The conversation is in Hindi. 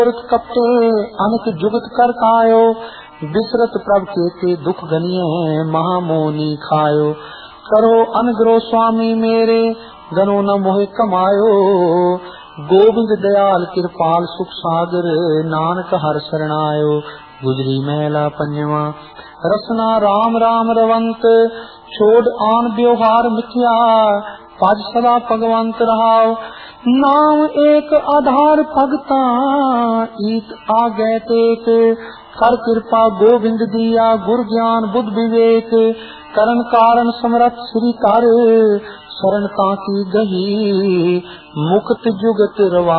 कपटे अनक जुगत कर खायो, बिसरत प्रभ के दुख गनिये महामोनी खायो। करो अनुग्रह स्वामी मेरे गनो न मोहे कमायो, गोविंद दयाल कृपाल सुख सागर नानक हर शरणायो। गुजरी महला पंजवा। रसना राम राम रवंत छोड़ आन व्यवहार मिथ्या, पज सदा भगवंत रहाओ। नाम एक आधार भगता ईत आगे टेक, कर कृपा गोविंद दिया गुर ज्ञान बुद्ध विवेक। करण कारण समरथ श्री तारे, शरण ताकी गही मुक्त जुगत रवा।